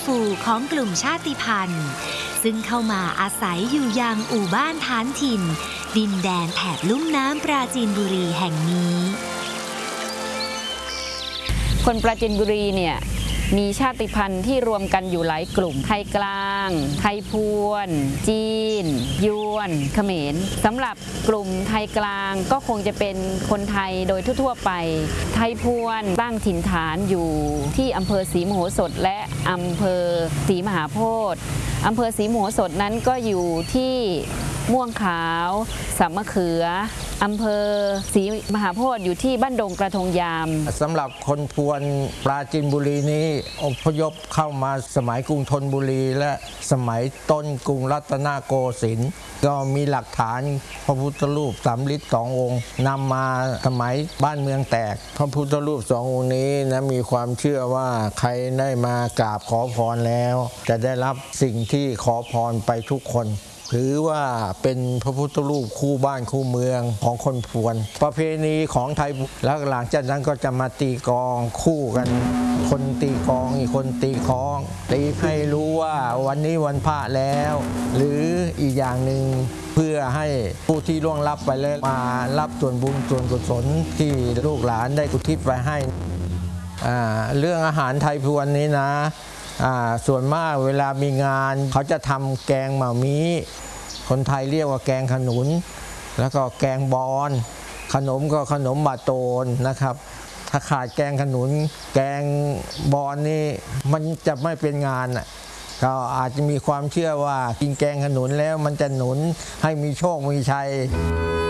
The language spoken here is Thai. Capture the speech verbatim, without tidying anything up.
ฟูของกลุ่มชาติพันธุ์ซึ่งเข้ามาอาศัยอยู่ยังอู่บ้านฐานถิ่นดินแดนแถบลุ่มน้ำปราจีนบุรีแห่งนี้คนปราจีนบุรีเนี่ยมีชาติพันธุ์ที่รวมกันอยู่หลายกลุ่มไทยกลางไทยพวนจีนยวนเขมรสำหรับกลุ่มไทยกลางก็คงจะเป็นคนไทยโดยทั่วๆไปไทยพวนตั้งถิ่นฐานอยู่ที่อำเภอศรีมโหสถและอำเภอศรีมหาโพธิ์อำเภอศรีมโหสถนั้นก็อยู่ที่ม่วงขาวสัมมะเขืออำเภอศรีมหาโพธิ์อยู่ที่บ้านดงกระทงยามสำหรับคนพวนปราจีนบุรีนี้อพยพเข้ามาสมัยกรุงธนบุรีและสมัยต้นกรุงรัตนโกสินทร์ก็มีหลักฐานพระพุทธรูปสำริดสององค์นำมาสมัยบ้านเมืองแตกพระพุทธรูปสององค์นี้นะมีความเชื่อว่าใครได้มากราบขอพรแล้วจะได้รับสิ่งที่ขอพรไปทุกคนถือว่าเป็นพระพุทธรูปคู่บ้านคู่เมืองของคนพวนประเพณีของไทยแล้วหลังจากนั้นก็จะมาตีกลองคู่กันคนตีกลองอีกคนตีคล้องตีให้รู้ว่าวันนี้วันพระแล้วหรืออีกอย่างหนึ่งเพื่อให้ผู้ที่ล่วงลับไปแล้วมารับส่วนบุญส่วนกุศลที่ลูกหลานได้อุทิศไว้ให้เรื่องอาหารไทยพวนนี้นะส่วนมากเวลามีงานเขาจะทำแกงหม่ามีคนไทยเรียกว่าแกงขนุนแล้วก็แกงบอนขนมก็ขนมบาโตนนะครับถ้าขาดแกงขนุนแกงบอนนี่มันจะไม่เป็นงานก็อาจจะมีความเชื่อว่ากินแกงขนุนแล้วมันจะหนุนให้มีโชคมีชัย